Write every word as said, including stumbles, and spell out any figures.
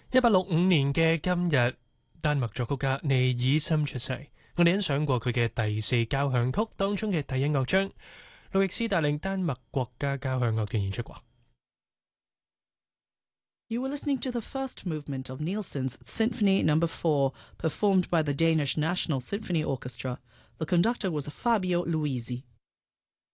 一八六五年嘅今日，丹麥作曲家尼爾森出世。我哋欣賞過佢嘅第四交響曲當中嘅第一樂章，路易斯帶領丹麥國家交響樂團演出過。 You were listening to the first movement of Nielsen's Symphony Number Four, performed by the Danish National Symphony Orchestra. The conductor was Fabio Luisi.